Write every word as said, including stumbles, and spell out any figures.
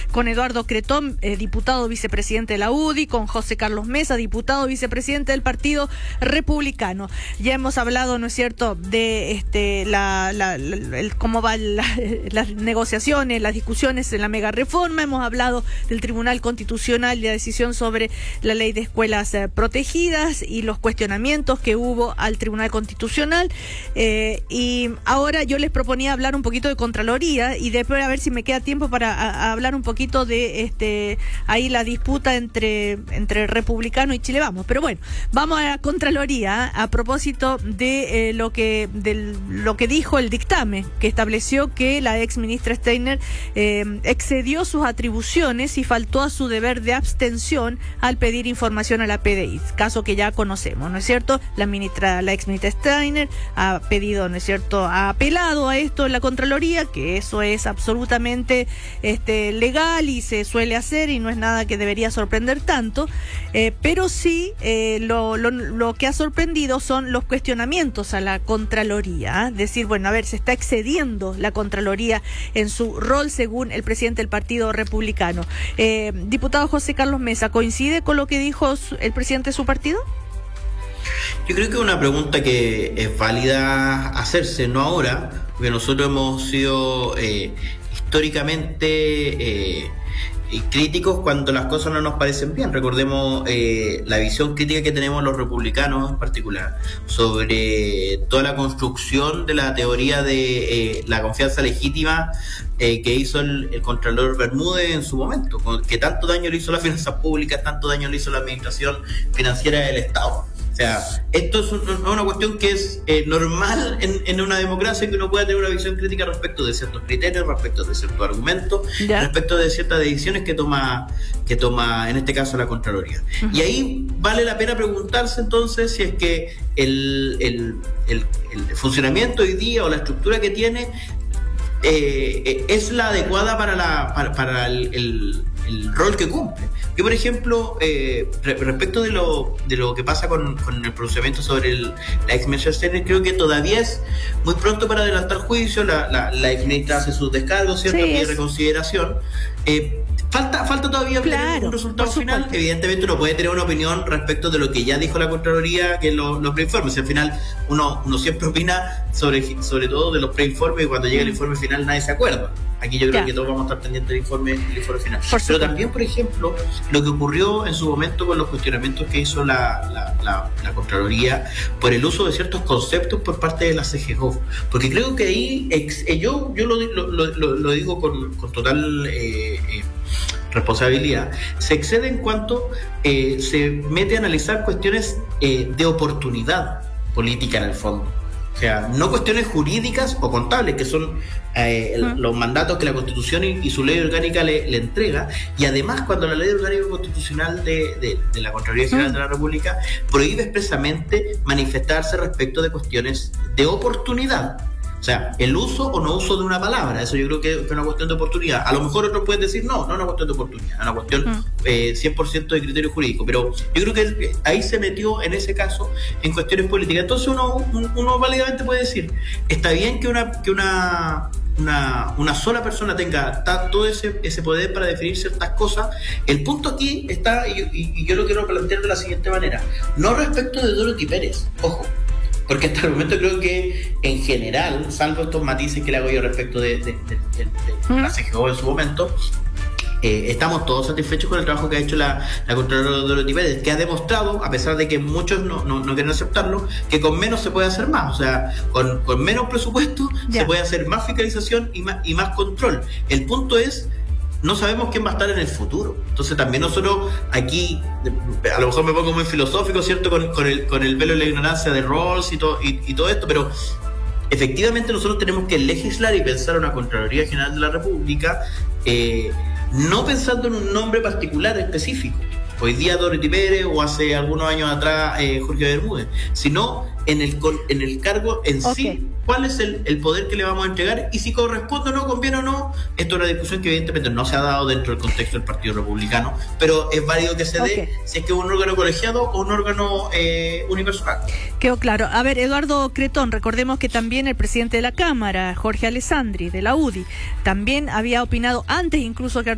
con Eduardo Cretón, eh, diputado vicepresidente de la U D I, con José Carlos Mesa, diputado vicepresidente del Partido Republicano. Ya hemos hablado, ¿no es cierto?, de este la, la, la el, cómo van la, las negociaciones, las discusiones en la mega reforma. Hemos hablado del Tribunal Constitucional y la decisión sobre la ley de escuelas eh, protegidas y los cuestionamientos que hubo al Tribunal Constitucional. Eh, y ahora yo les proponía hablar un poquito de Contraloría y después a ver si me queda tiempo para a, a hablar un poquito de este ahí la disputa entre entre Republicano y Chile Vamos. Pero bueno, vamos a la Contraloría a propósito de eh, lo que de lo que dijo el dictamen que estableció que la ex ministra Steiner eh, excedió sus atribuciones y faltó a su deber de abstención al pedir información a la P D I, caso que ya conocemos, ¿no es cierto? La ministra, la ex ministra Steiner ha pedido, ¿no es cierto?, ha apelado a esto en la Contraloría, que eso es absolutamente este legal y se suele hacer y no es nada que debería sorprender tanto, eh, pero sí eh, lo, lo, lo que ha sorprendido son los cuestionamientos a la Contraloría, ¿eh? Decir, bueno, a ver, se está excediendo la Contraloría en su rol según el presidente del Partido Republicano. Eh, diputado José Carlos Mesa, ¿coincide con lo que dijo el presidente de su partido? Yo creo que es una pregunta que es válida hacerse, no ahora, porque nosotros hemos sido eh, históricamente eh, críticos cuando las cosas no nos parecen bien. Recordemos eh, la visión crítica que tenemos los republicanos en particular sobre toda la construcción de la teoría de eh, la confianza legítima eh, que hizo el, el Contralor Bermúdez en su momento, que tanto daño le hizo a las finanzas públicas, tanto daño le hizo a la administración financiera del Estado. O sea, esto es una cuestión que es eh, normal en, en una democracia, que uno pueda tener una visión crítica respecto de ciertos criterios, respecto de ciertos argumentos, yeah. respecto de ciertas decisiones que toma, que toma en este caso la Contraloría. Uh-huh. Y ahí vale la pena preguntarse entonces si es que el, el, el, el funcionamiento hoy día o la estructura que tiene eh, es la adecuada para, la, para, para el, el, el rol que cumple. Yo, por ejemplo, eh, re- respecto de lo de lo que pasa con, con el procedimiento sobre el, la ex ministra Steiner, creo que todavía es muy pronto para adelantar juicio. La, la, la ex ministra hace sus descargos, ¿cierto? Sí, y reconsideración. Eh, falta falta todavía claro, un resultado final. Evidentemente uno puede tener una opinión respecto de lo que ya dijo la Contraloría, que los lo preinformes. Al final uno, uno siempre opina sobre, sobre todo de los preinformes, y cuando llega el informe final nadie se acuerda. Aquí yo creo ya. que todos vamos a estar pendientes del informe, del informe final. Por Pero también, por ejemplo, lo que ocurrió en su momento con los cuestionamientos que hizo la, la, la, la Contraloría por el uso de ciertos conceptos por parte de la C G Gov. Porque creo que ahí, ex, yo, yo lo, lo, lo, lo digo con, con total eh, eh, responsabilidad, se excede en cuanto eh, se mete a analizar cuestiones eh, de oportunidad política en el fondo. O sea, no cuestiones jurídicas o contables, que son eh, el, uh-huh. los mandatos que la Constitución y, y su ley orgánica le, le entrega. Y además, cuando la ley orgánica constitucional de, de, de la Contraloría General uh-huh. de la República prohíbe expresamente manifestarse respecto de cuestiones de oportunidad. O sea, el uso o no uso de una palabra, eso yo creo que es una cuestión de oportunidad. A lo mejor otros pueden decir, no, no es una cuestión de oportunidad, es una cuestión uh-huh. eh, cien por ciento de criterio jurídico. Pero yo creo que ahí se metió, en ese caso, en cuestiones políticas. Entonces uno, uno válidamente puede decir, está bien que una que una una, una sola persona tenga todo ese, ese poder para definir ciertas cosas. El punto aquí está, y, y, y yo lo quiero plantear de la siguiente manera, no respecto de Dorothy Pérez, ojo, porque hasta el momento creo que en general, salvo estos matices que le hago yo respecto de, de, de, de, de la C G O en su momento, eh, estamos todos satisfechos con el trabajo que ha hecho la, la Contralora Dorothy Pérez, que ha demostrado, a pesar de que muchos no, no, no quieren aceptarlo, que con menos se puede hacer más. O sea, con, con menos presupuesto ya. se puede hacer más fiscalización y más, y más control. El punto es, no sabemos quién va a estar en el futuro. Entonces también nosotros aquí, a lo mejor me pongo muy filosófico, ¿cierto? Con, con, el, con el velo de la ignorancia de Rawls y todo, y, y todo esto, pero efectivamente nosotros tenemos que legislar y pensar una Contraloría General de la República, eh, no pensando en un nombre particular específico, hoy día Dorothy Pérez o hace algunos años atrás eh, Jorge Bermúdez, sino en el, en el cargo en okay. sí, cuál es el, el poder que le vamos a entregar y si corresponde o no, conviene o no. Esto es una discusión que evidentemente no se ha dado dentro del contexto del Partido Republicano, pero es válido que se dé okay. si es que es un órgano colegiado o un órgano eh, unipersonal. Quedó claro. A ver, Eduardo Cretón, recordemos que también el presidente de la Cámara, Jorge Alessandri, de la U D I, también había opinado antes incluso que